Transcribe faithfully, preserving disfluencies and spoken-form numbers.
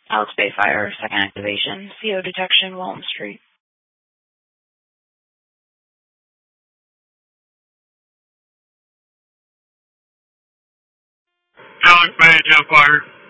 Alex Bay Fire, second activation, C O detection, Walton Street. Alex Bay, Jump Fire.